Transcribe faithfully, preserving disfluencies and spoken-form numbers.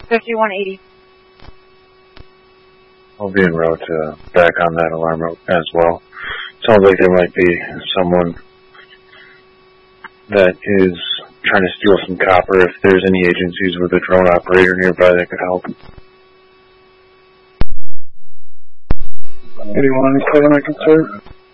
fifty-one eighty. I'll be en route to back on that alarm as well. Sounds like there might be someone that is trying to steal some copper. If there's any agencies with a drone operator nearby that could help. eighty-one, any cover I can serve?